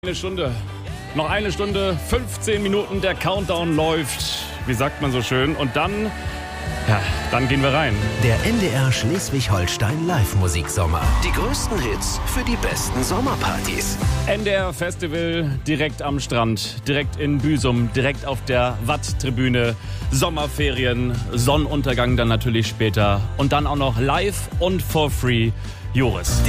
Eine Stunde. Noch eine Stunde, 15 Minuten, der Countdown läuft. Wie sagt man so schön? Und dann gehen wir rein. Der NDR Schleswig-Holstein Live-Musiksommer. Die größten Hits für die besten Sommerpartys. NDR Festival direkt am Strand, direkt in Büsum, direkt auf der Watt-Tribüne. Sommerferien, Sonnenuntergang dann natürlich später. Und dann auch noch live und for free Joris.